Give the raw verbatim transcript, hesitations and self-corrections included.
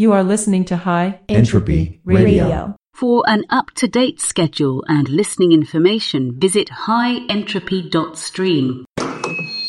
You are listening to High Entropy Radio. For an up-to-date schedule and listening information, visit high entropy dot stream.